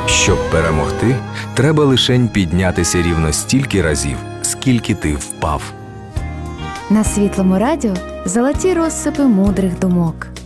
Щоб перемогти, треба лишень піднятися рівно стільки разів, скільки ти впав. На Світлому радіо золоті розсипи мудрих думок.